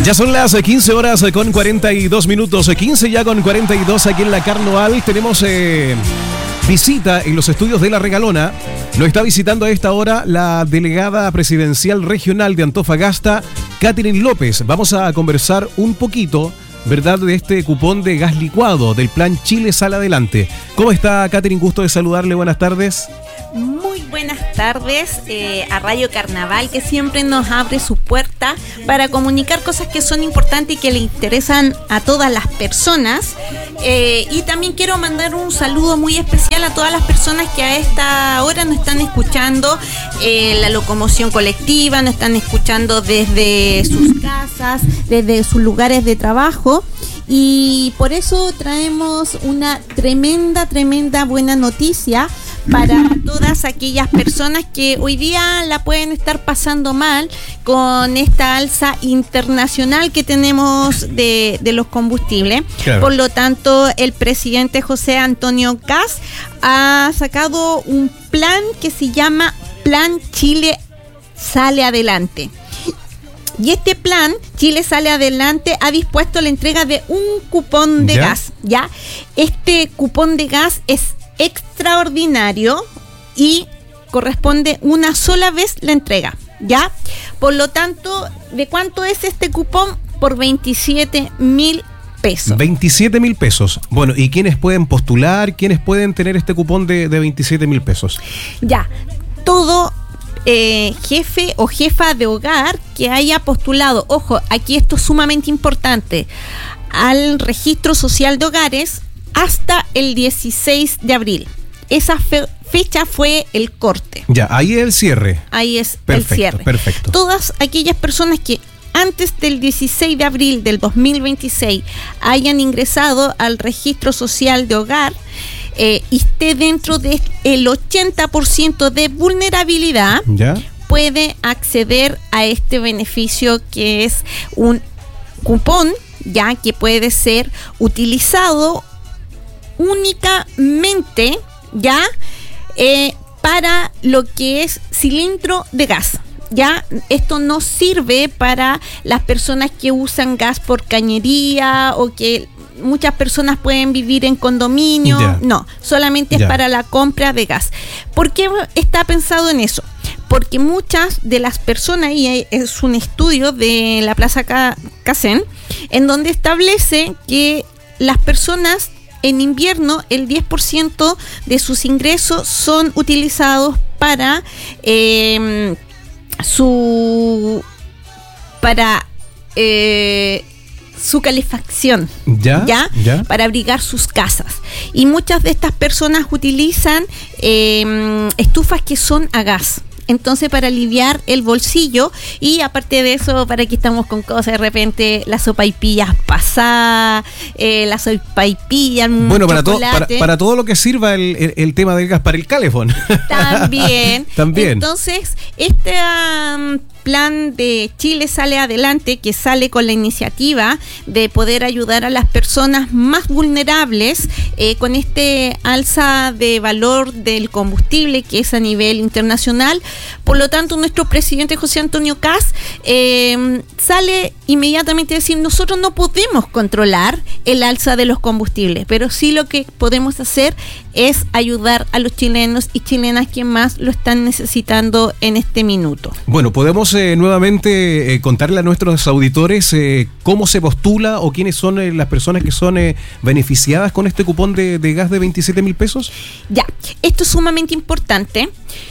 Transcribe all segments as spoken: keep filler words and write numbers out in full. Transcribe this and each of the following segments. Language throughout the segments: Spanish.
Ya son las quince horas con cuarenta y dos minutos, quince ya con cuarenta y dos aquí en la Carnoal. Tenemos eh, visita en los estudios de La Regalona. Nos está visitando a esta hora la delegada presidencial regional de Antofagasta, Catherine López. Vamos a conversar un poquito, ¿verdad?, de este cupón de gas licuado del plan Chile Sale Adelante. ¿Cómo está, Catherine? Gusto de saludarle. Buenas tardes. Muy buenas tardes eh, a Radio Carnaval, que siempre nos abre su puerta para comunicar cosas que son importantes y que le interesan a todas las personas. Eh, y también quiero mandar un saludo muy especial a todas las personas que a esta hora nos están escuchando eh, la locomoción colectiva, nos están escuchando desde sus casas, desde sus lugares de trabajo. Y por eso traemos una tremenda, tremenda buena noticia para todas aquellas personas que hoy día la pueden estar pasando mal con esta alza internacional que tenemos de, de los combustibles. Claro. Por lo tanto, el presidente José Antonio Kast ha sacado un plan que se llama Plan Chile Sale Adelante. Y este plan, Chile Sale Adelante, ha dispuesto la entrega de un cupón de ¿Ya? gas. ¿ya? Este cupón de gas es extraordinario y corresponde una sola vez la entrega. ¿ya? Por lo tanto, ¿de cuánto es este cupón? Por veintisiete mil pesos. veintisiete mil pesos. Bueno, ¿y quiénes pueden postular? ¿Quiénes pueden tener este cupón de, de veintisiete mil pesos? Ya, todo... Eh, jefe o jefa de hogar que haya postulado, ojo, aquí esto es sumamente importante, al registro social de hogares hasta el dieciséis de abril. Esa fe- fecha fue el corte. Ya, ahí es el cierre. Ahí es perfecto, el cierre. Perfecto. Todas aquellas personas que antes del dieciséis de abril del dos mil veintiséis hayan ingresado al registro social de hogar, Eh, y esté dentro del ochenta por ciento de vulnerabilidad, ¿Ya? puede acceder a este beneficio, que es un cupón, ya que puede ser utilizado únicamente ya eh, para lo que es cilindro de gas. Ya, esto no sirve para las personas que usan gas por cañería o que muchas personas pueden vivir en condominio. Yeah. No, solamente yeah. es para la compra de gas. ¿Por qué está pensado en eso? Porque muchas de las personas, y es un estudio de la Plaza Casén, en donde establece que las personas en invierno, el diez por ciento de sus ingresos son utilizados para eh, su para eh, su calefacción, ¿Ya? ¿ya? ¿Ya? para abrigar sus casas. Y muchas de estas personas utilizan eh, estufas que son a gas. Entonces, para aliviar el bolsillo, y aparte de eso, para que estamos con cosas de repente, las sopaipillas pasadas, eh, las sopaipillas, bueno, para todo, para, para todo lo que sirva el, el, el tema del gas para el calefón. También. También. Entonces, este um, plan de Chile Sale Adelante, que sale con la iniciativa de poder ayudar a las personas más vulnerables eh, con este alza de valor del combustible, que es a nivel internacional. Por lo tanto, nuestro presidente José Antonio Kast eh, sale inmediatamente a decir: nosotros no podemos controlar el alza de los combustibles, pero sí lo que podemos hacer es ayudar a los chilenos y chilenas que más lo están necesitando en este minuto. Bueno, podemos eh, nuevamente eh, contarle a nuestros auditores eh, cómo se postula o quiénes son eh, las personas que son eh, beneficiadas con este cupón de, de gas de veintisiete mil pesos. Ya, esto es sumamente importante.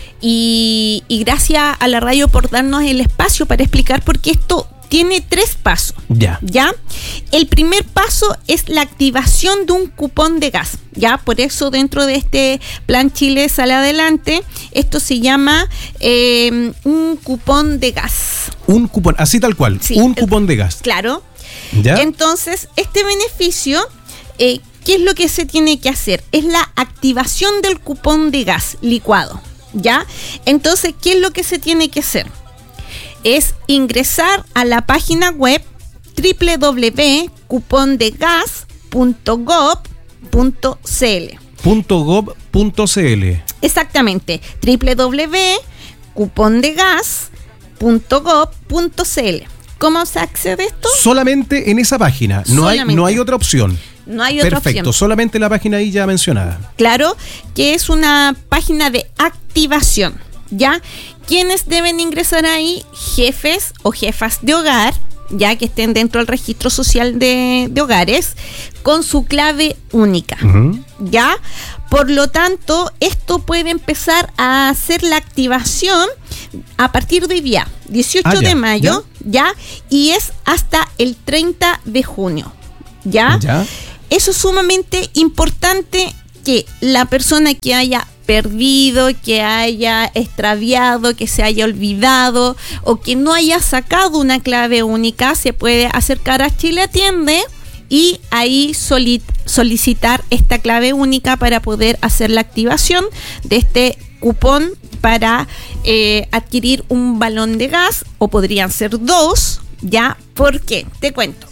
Y, y gracias a la radio por darnos el espacio para explicar, porque esto tiene tres pasos. Ya. ¿Ya? El primer paso es la activación de un cupón de gas. Ya, por eso dentro de este plan Chile Sale Adelante, esto se llama eh, un cupón de gas. Un cupón, así tal cual, sí, un cupón de gas. Claro. ¿Ya? Entonces, este beneficio, eh, ¿qué es lo que se tiene que hacer? Es la activación del cupón de gas licuado. ¿Ya? Entonces, ¿qué es lo que se tiene que hacer? Es ingresar a la página web doble u doble u doble u punto cupón de gas punto gob punto c l. .gob punto c l. Exactamente, doble u doble u doble u punto cupón de gas punto gob punto c l. ¿Cómo se accede a esto? Solamente en esa página, no hay, no hay otra opción. No hay otra Perfecto, opción. solamente la página ahí ya mencionada. Claro, que es una página de activación, ¿ya? ¿Quiénes deben ingresar ahí? Jefes o jefas de hogar, ya que estén dentro del registro social de, de hogares, con su clave única, uh-huh. ¿ya? Por lo tanto, esto puede empezar a hacer la activación a partir de hoy día, dieciocho ah, ya, de mayo, ya. ya, y es hasta el treinta de junio, ¿ya? ya. Eso es sumamente importante, que la persona que haya perdido, que haya extraviado, que se haya olvidado o que no haya sacado una clave única, se puede acercar a Chile Atiende y ahí soli- solicitar esta clave única para poder hacer la activación de este cupón para eh, adquirir un balón de gas, o podrían ser dos, ¿ya? ¿Por qué? Te cuento.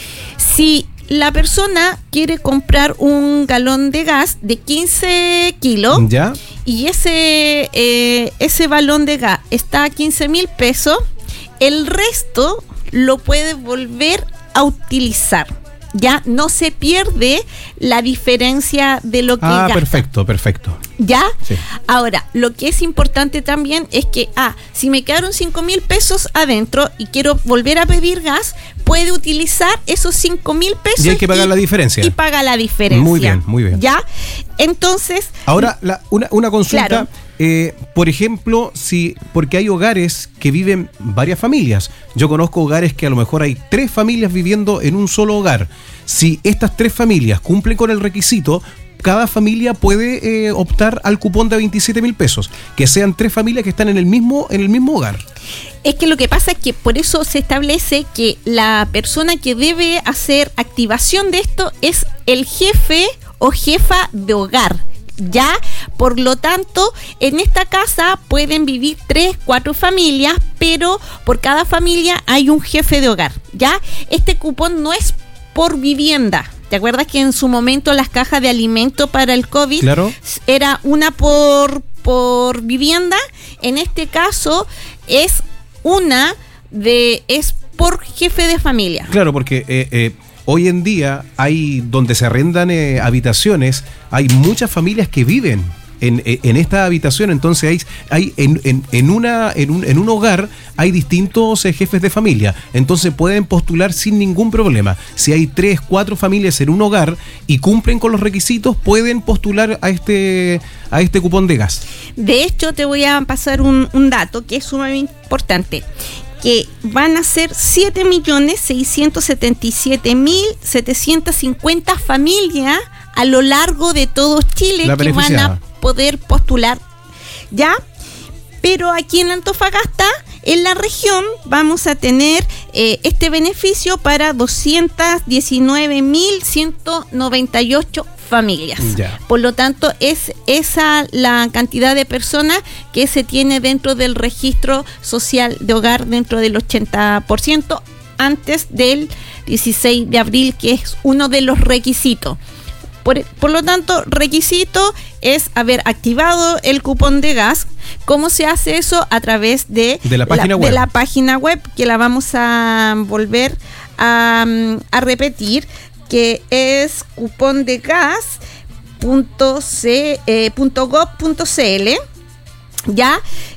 Si la persona quiere comprar un galón de gas de quince kilos, ¿ya? Y ese, eh, ese balón de gas está a quince mil pesos, el resto lo puede volver a utilizar. Ya no se pierde la diferencia de lo que ah, gasta. perfecto, perfecto. ¿Ya? Sí. Ahora, lo que es importante también es que, ah, si me quedaron cinco mil pesos adentro y quiero volver a pedir gas, puede utilizar esos cinco mil pesos. Y hay que pagar y, la diferencia. Y paga la diferencia. Muy bien, muy bien. ¿Ya? Entonces. Ahora, la, una, una consulta. Claro. Eh, por ejemplo, si porque hay hogares que viven varias familias. Yo conozco hogares que a lo mejor hay tres familias viviendo en un solo hogar. Si estas tres familias cumplen con el requisito, cada familia puede eh, optar al cupón de veintisiete mil pesos. Que sean tres familias que están en el mismo, en el mismo hogar. Es que lo que pasa es que por eso se establece que la persona que debe hacer activación de esto es el jefe o jefa de hogar. Ya, por lo tanto, en esta casa pueden vivir tres, cuatro familias, pero por cada familia hay un jefe de hogar. Ya, este cupón no es por vivienda. ¿Te acuerdas que en su momento las cajas de alimentos para el COVID, claro, era una por, por vivienda? En este caso es una de es por jefe de familia. Claro, porque eh, eh, hoy en día hay donde se arrendan eh, habitaciones, hay muchas familias que viven en, en esta habitación, entonces hay, hay en, en, en, una, en, un, en un hogar hay distintos eh, jefes de familia, entonces pueden postular sin ningún problema. Si hay tres, cuatro familias en un hogar y cumplen con los requisitos, pueden postular a este, a este cupón de gas. De hecho, te voy a pasar un, un dato que es sumamente importante, que van a ser siete millones seiscientos setenta y siete mil setecientos cincuenta familias a lo largo de todo Chile que van a poder postular, ¿ya? Pero aquí en Antofagasta, en la región, vamos a tener eh, este beneficio para doscientos diecinueve mil ciento noventa y ocho familias. Ya. Por lo tanto, es esa la cantidad de personas que se tiene dentro del registro social de hogar, dentro del ochenta por ciento, antes del dieciséis de abril, que es uno de los requisitos. Por, por lo tanto, requisito es haber activado el cupón de gas. ¿Cómo se hace eso? A través de, de, la, página la, web. de la página web, que la vamos a volver a, a repetir, que es cupondegas punto gov punto cl. Ya,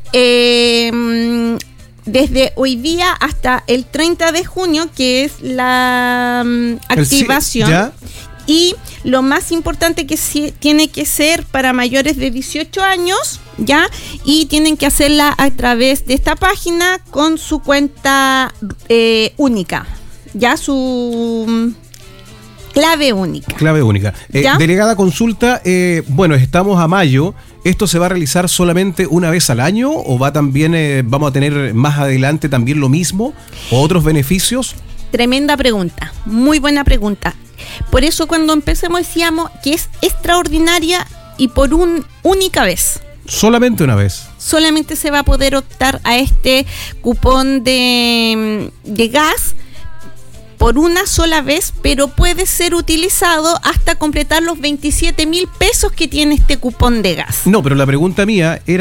eh, desde hoy día hasta el treinta de junio, que es la um, activación. ¿Ya? Y lo más importante que sí, tiene que ser para mayores de dieciocho años, ¿ya? Y tienen que hacerla a través de esta página con su cuenta eh, única, ¿ya? Su clave única. Clave única. Eh, delegada, consulta, eh, bueno, estamos a mayo. ¿Esto se va a realizar solamente una vez al año o va también, eh, vamos a tener más adelante también lo mismo o otros beneficios? Tremenda pregunta, muy buena pregunta. Por eso cuando empecemos decíamos que es extraordinaria y por una única vez. Solamente una vez. Solamente se va a poder optar a este cupón de, de gas por una sola vez, pero puede ser utilizado hasta completar los veintisiete mil pesos que tiene este cupón de gas. No, pero la pregunta mía era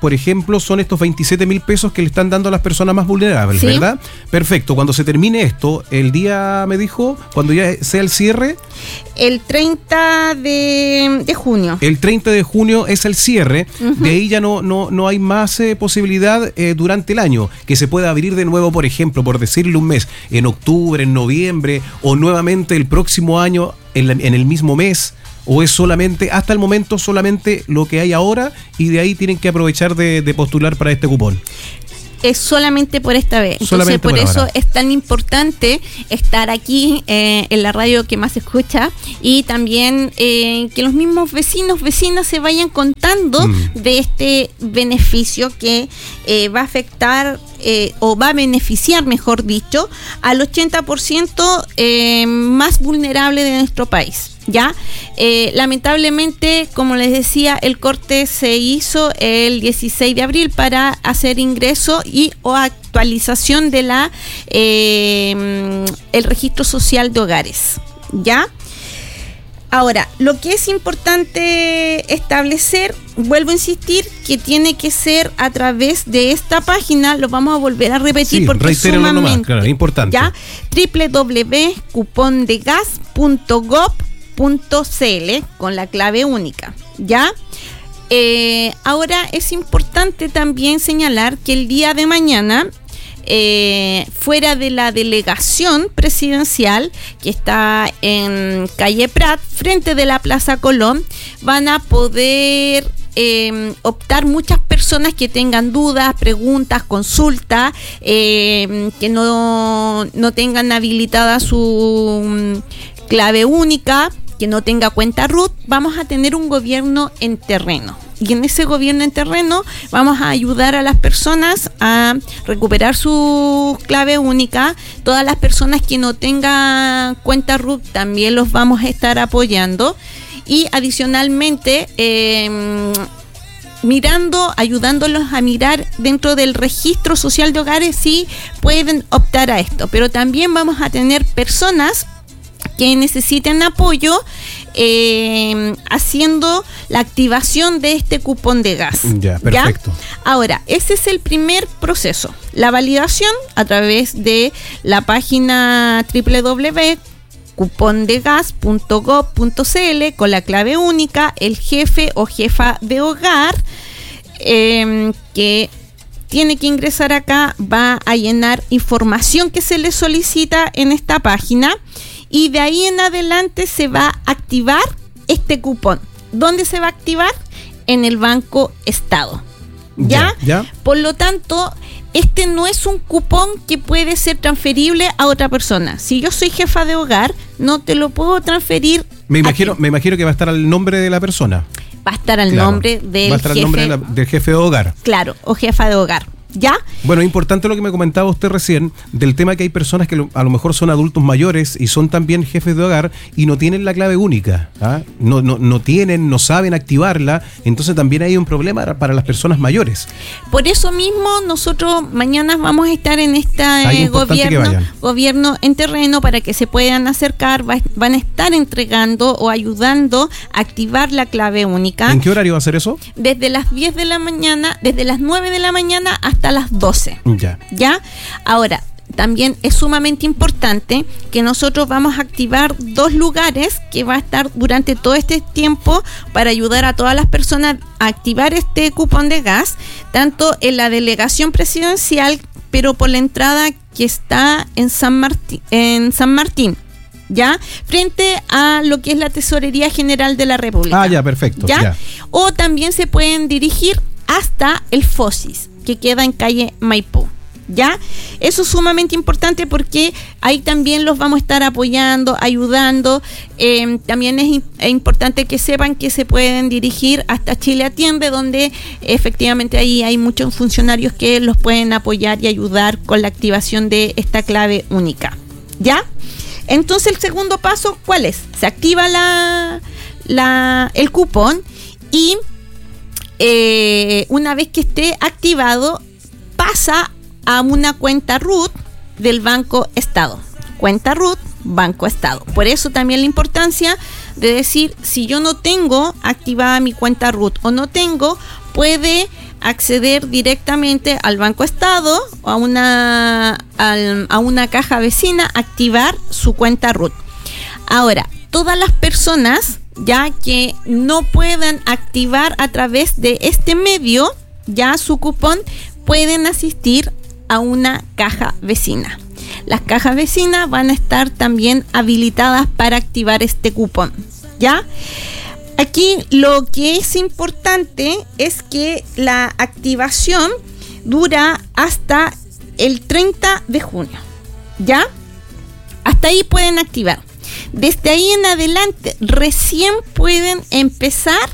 por ejemplo, son estos veintisiete mil pesos que le están dando a las personas más vulnerables, ¿sí? ¿Verdad? Perfecto. Cuando se termine esto, el día, me dijo, cuando ya sea el cierre... El treinta de, de junio. El treinta de junio es el cierre. Uh-huh. De ahí ya no, no, no hay más eh, posibilidad eh, durante el año que se pueda abrir de nuevo, por ejemplo, por decirle un mes, en octubre, en noviembre o nuevamente el próximo año en, la, en el mismo mes. ¿O es solamente, hasta el momento, solamente lo que hay ahora y de ahí tienen que aprovechar de, de postular para este cupón? Es solamente por esta vez. Entonces, solamente por, por eso ahora. Es tan importante estar aquí eh, en la radio que más se escucha y también eh, que los mismos vecinos, vecinas se vayan contando mm. de este beneficio que eh, va a afectar eh, o va a beneficiar, mejor dicho, al ochenta por ciento eh, más vulnerable de nuestro país. Ya, eh, lamentablemente, como les decía, el corte se hizo el dieciséis de abril para hacer ingreso y o actualización de la eh, el registro social de hogares. Ya. Ahora, lo que es importante establecer, vuelvo a insistir, que tiene que ser a través de esta página, lo vamos a volver a repetir sí, porque es sumamente nomás, claro, importante. Ya, doble u doble u doble u punto cupón de gas punto gob punto c l con la clave única, ¿ya? Eh, ahora es importante también señalar que el día de mañana, eh, fuera de la delegación presidencial que está en calle Prat, frente de la Plaza Colón, van a poder eh, optar muchas personas que tengan dudas, preguntas, consultas, eh, que no, no tengan habilitada su um, clave única, que no tenga cuenta root. Vamos a tener un gobierno en terreno. Y en ese gobierno en terreno vamos a ayudar a las personas a recuperar su clave única. Todas las personas que no tengan cuenta root también los vamos a estar apoyando. Y adicionalmente, eh, mirando, ayudándolos a mirar dentro del registro social de hogares si pueden optar a esto. Pero también vamos a tener personas que necesiten apoyo eh, haciendo la activación de este cupón de gas. Ya, perfecto. ¿Ya? Ahora, ese es el primer proceso. La validación a través de la página doble u doble u doble u punto cupón de gas punto gob punto c l con la clave única, el jefe o jefa de hogar eh, que tiene que ingresar acá, va a llenar información que se le solicita en esta página. Y de ahí en adelante se va a activar este cupón. ¿Dónde se va a activar? En el Banco Estado. ¿Ya? ¿Ya? ¿Ya? Por lo tanto, este no es un cupón que puede ser transferible a otra persona. Si yo soy jefa de hogar, no te lo puedo transferir. Me imagino, me imagino que va a estar al nombre de la persona. Va a estar al claro, nombre del va a estar jefe. al nombre de la, del jefe de hogar. Claro, o jefa de hogar. ¿Ya? Bueno, es importante lo que me comentaba usted recién del tema que hay personas que a lo mejor son adultos mayores y son también jefes de hogar y no tienen la clave única, ¿ah? no, no, no tienen, no saben activarla, entonces también hay un problema para las personas mayores. Por eso mismo nosotros mañana vamos a estar en este eh, gobierno, gobierno en terreno para que se puedan acercar, va, van a estar entregando o ayudando a activar la clave única. ¿En qué horario va a ser eso? Desde las diez de la mañana, desde las nueve de la mañana hasta a las doce. Ya. ¿Ya? Ahora, también es sumamente importante que nosotros vamos a activar dos lugares que va a estar durante todo este tiempo para ayudar a todas las personas a activar este cupón de gas, tanto en la delegación presidencial, pero por la entrada que está en San Martín, en San Martín. ¿Ya? Frente a lo que es la Tesorería General de la República. Ah, ya, perfecto. ¿Ya? Ya. O también se pueden dirigir hasta el Fosis, que queda en calle Maipú. ¿Ya? Eso es sumamente importante porque ahí también los vamos a estar apoyando, ayudando. Eh, también es, es importante que sepan que se pueden dirigir hasta Chile Atiende, donde efectivamente ahí hay muchos funcionarios que los pueden apoyar y ayudar con la activación de esta clave única. ¿Ya? Entonces el segundo paso, ¿cuál es? Se activa la, la, el cupón y Eh, una vez que esté activado pasa a una cuenta root del Banco Estado. Cuenta root, Banco Estado. Por eso también la importancia de decir, si yo no tengo activada mi cuenta root o no tengo, puede acceder directamente al Banco Estado o a una, al, a una caja vecina, activar su cuenta R U T. Ahora, todas las personas ya que no puedan activar a través de este medio ya su cupón, pueden asistir a una caja vecina. Las cajas vecinas van a estar también habilitadas para activar este cupón, ¿ya? Aquí lo que es importante es que la activación dura hasta el treinta de junio, ¿ya? Hasta ahí pueden activar. Desde ahí en adelante recién pueden empezar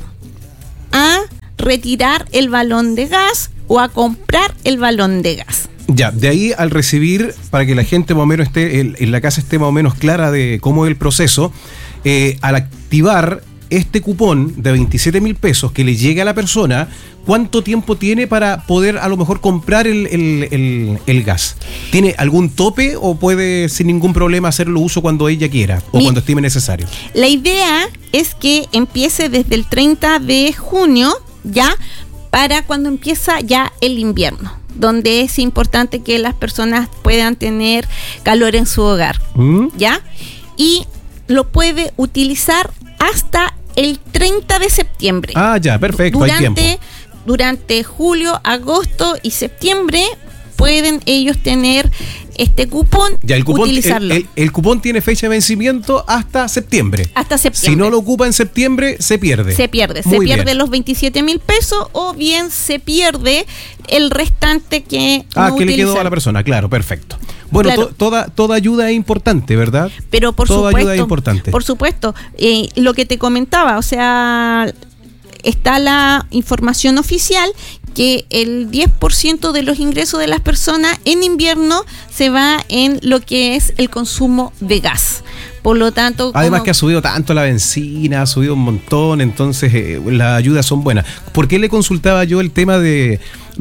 a retirar el balón de gas o a comprar el balón de gas. Ya, de ahí al recibir, para que la gente más o menos esté, en, en la casa esté más o menos clara de cómo es el proceso, eh, al activar este cupón de veintisiete mil pesos que le llegue a la persona, ¿cuánto tiempo tiene para poder a lo mejor comprar el, el, el, el gas? ¿Tiene algún tope o puede sin ningún problema hacerlo uso cuando ella quiera o Mi, cuando estime necesario? La idea es que empiece desde el treinta de junio, ya, para cuando empieza ya el invierno, donde es importante que las personas puedan tener calor en su hogar, ¿Mm? ¿ya? Y lo puede utilizar hasta el treinta de septiembre. Ah, ya, perfecto, durante, hay tiempo. Durante julio, agosto y septiembre pueden ellos tener este cupón, ya, el cupón utilizarlo. El, el, el cupón tiene fecha de vencimiento hasta septiembre. Hasta septiembre. Si no lo ocupa en septiembre, se pierde. Se pierde. Muy se pierde bien. Los veintisiete mil pesos o bien se pierde el restante que Ah, no que utilizan. le quedó a la persona, claro, perfecto. Bueno, Claro. to, toda, toda ayuda es importante, ¿verdad? Pero por toda supuesto, ayuda es importante. Por supuesto. Eh, lo que te comentaba, o sea, está la información oficial que el diez por ciento de los ingresos de las personas en invierno se va en lo que es el consumo de gas. Por lo tanto, además como... que ha subido tanto la benzina, ha subido un montón, entonces eh, las ayudas son buenas. ¿Por qué le consultaba yo el tema de,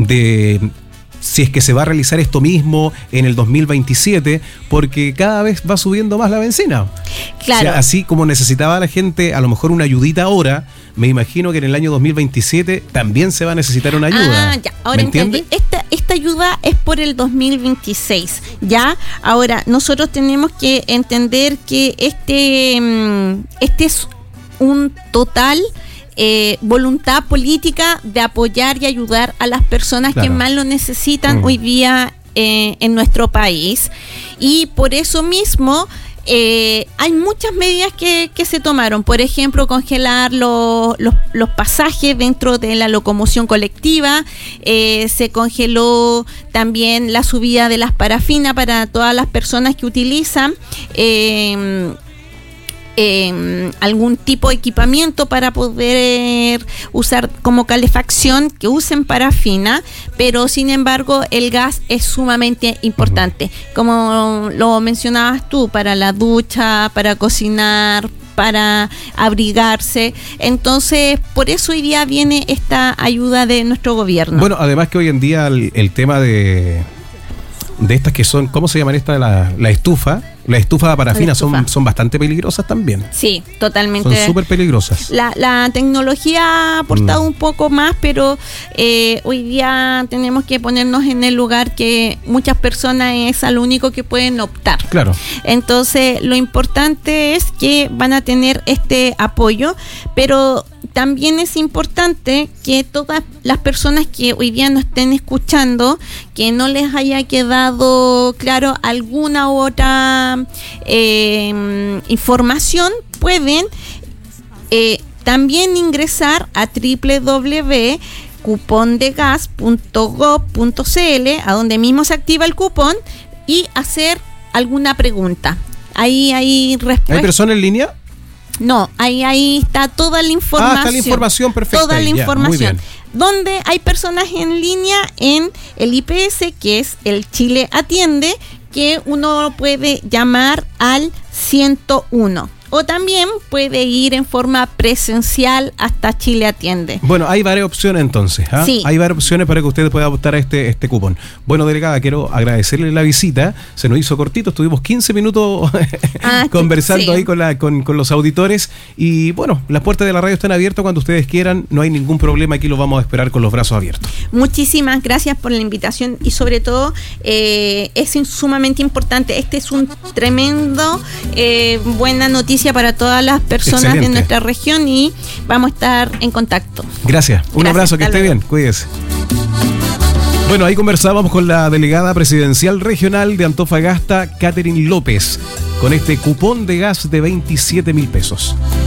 de si es que se va a realizar esto mismo en el dos mil veintisiete? Porque cada vez va subiendo más la benzina. Claro. O sea, así como necesitaba la gente a lo mejor una ayudita ahora, me imagino que en el año dos mil veintisiete también se va a necesitar una ayuda. Ah, ya, ahora entendí. Esta, esta ayuda es por el dos mil veintiséis, ¿ya? Ahora, nosotros tenemos que entender que este, este es un total eh, voluntad política de apoyar y ayudar a las personas claro. que más lo necesitan mm. hoy día eh, en nuestro país. Y por eso mismo... Eh, hay muchas medidas que, que se tomaron, por ejemplo, congelar los, los, los pasajes dentro de la locomoción colectiva, eh, se congeló también la subida de las parafinas para todas las personas que utilizan eh, Eh, algún tipo de equipamiento para poder usar como calefacción, que usen parafina, pero sin embargo el gas es sumamente importante, como lo mencionabas tú, para la ducha, para cocinar, para abrigarse. Entonces, por eso hoy día viene esta ayuda de nuestro gobierno. Bueno, además que hoy en día el, el tema de de estas que son, ¿cómo se llaman estas? La, la estufa. Las estufas de parafina estufa. son, son bastante peligrosas también. Sí, totalmente. Son súper peligrosas. La, la tecnología ha aportado mm. un poco más, pero eh, hoy día tenemos que ponernos en el lugar que muchas personas es a lo único que pueden optar. Claro. Entonces, lo importante es que van a tener este apoyo, pero también es importante que todas las personas que hoy día nos estén escuchando, que no les haya quedado claro alguna u otra eh, información, pueden eh, también ingresar a doble u doble u doble u punto cupón de gas punto gob punto c l, a donde mismo se activa el cupón, y hacer alguna pregunta. Ahí hay respuesta. ¿Hay personas en línea? No, ahí, ahí está toda la información. Ah, está la información perfecta. Toda la ahí, información. Ya, donde hay personas en línea en el I P S, que es el Chile Atiende, que uno puede llamar al ciento uno. o también puede ir en forma presencial hasta Chile Atiende. Bueno, hay varias opciones entonces. ¿eh? Sí. Hay varias opciones para que usted pueda optar a este, este cupón. Bueno, delegada, quiero agradecerle la visita. Se nos hizo cortito, estuvimos quince minutos ah, conversando sí. ahí con, la, con, con los auditores. Y bueno, las puertas de la radio están abiertas cuando ustedes quieran. No hay ningún problema, aquí los vamos a esperar con los brazos abiertos. Muchísimas gracias por la invitación y sobre todo eh, es sumamente importante. Este es un tremendo eh, buena noticia para todas las personas Excelente. de nuestra región y vamos a estar en contacto. Gracias, un Gracias, abrazo, que esté luego. bien, cuídese. Bueno, ahí conversábamos con la delegada presidencial regional de Antofagasta, Catherine López, con este cupón de gas de veintisiete mil pesos.